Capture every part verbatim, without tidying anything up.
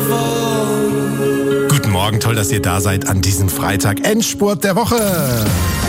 Guten Morgen, toll, dass ihr da seid an diesem Freitag. Endspurt der Woche.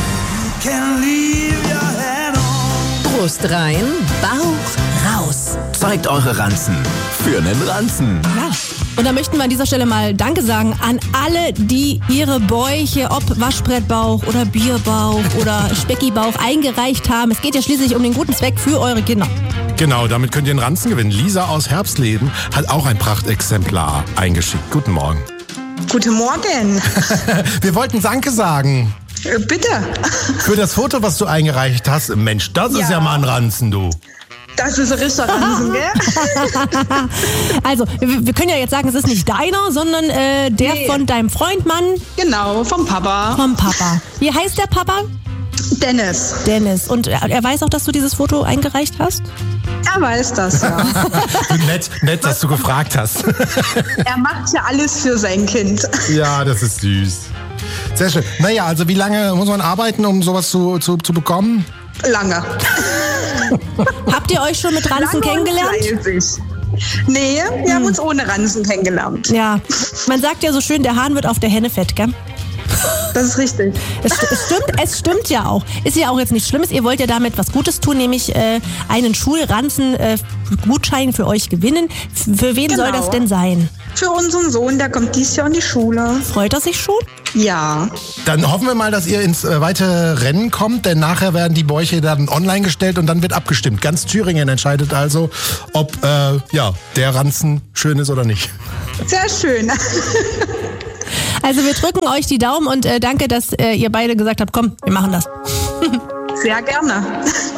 Brust rein, Bauch raus. Zeigt eure Ranzen für einen Ranzen. Ja. Und da möchten wir an dieser Stelle mal Danke sagen an alle, die ihre Bäuche, ob Waschbrettbauch oder Bierbauch oder Speckibauch eingereicht haben. Es geht ja schließlich um den guten Zweck für eure Kinder. Genau, damit könnt ihr einen Ranzen gewinnen. Lisa aus Herbstleben hat auch ein Prachtexemplar eingeschickt. Guten Morgen. Guten Morgen. Wir wollten Danke sagen. Äh, Bitte. Für das Foto, was du eingereicht hast. Mensch, das ist Ja. ja mal ein Ranzen, du. Das ist ein richtiger Ransen, gell? Also, wir, wir können ja jetzt sagen, es ist nicht deiner, sondern äh, der Nee. von deinem Freund, Mann, Genau, vom Papa. vom Papa. Wie heißt der Papa? Dennis. Dennis. Und er, er weiß auch, dass du dieses Foto eingereicht hast? Er weiß das, ja. nett, nett, dass du gefragt hast. Er macht ja alles für sein Kind. Ja, das ist süß. Sehr schön. Naja, also wie lange muss man arbeiten, um sowas zu, zu, zu bekommen? Lange. Habt ihr euch schon mit Ranzen Lange kennengelernt? und fleißig. Nee, wir haben uns ohne Ransen kennengelernt. Ja, man sagt ja so schön, der Hahn wird auf der Henne fett, gell? Das ist richtig. Es, st- es stimmt, es stimmt ja auch. Ist ja auch jetzt nichts Schlimmes. Ihr wollt ja damit was Gutes tun, nämlich äh, einen Schulranzen-Gutschein äh, für euch gewinnen. F- Für wen Genau. soll das denn sein? Für unseren Sohn, der kommt dieses Jahr in die Schule. Freut er sich schon? Ja. Dann hoffen wir mal, dass ihr ins äh, weite Rennen kommt, denn nachher werden die Bäuche dann online gestellt und dann wird abgestimmt. Ganz Thüringen entscheidet also, ob äh, ja, der Ranzen schön ist oder nicht. Sehr schön. Also wir drücken euch die Daumen und äh, danke, dass äh, ihr beide gesagt habt, komm, wir machen das. Sehr gerne.